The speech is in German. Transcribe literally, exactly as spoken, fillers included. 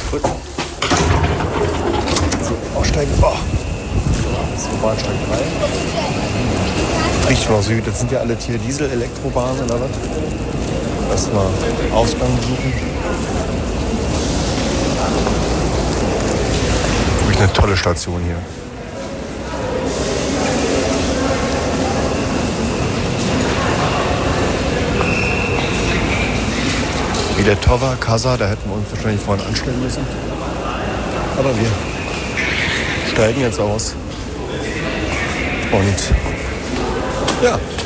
Gut. So, aussteigen. Oh. So, Bahnsteig drei. Richtung Süd. Das sind ja alle hier Diesel-Elektrobahnen oder was? Erstmal Ausgang suchen. Wirklich eine tolle Station hier. Wie der Tower, Casa, da hätten wir uns wahrscheinlich vorhin anstellen müssen. Aber wir steigen jetzt aus. Und ja.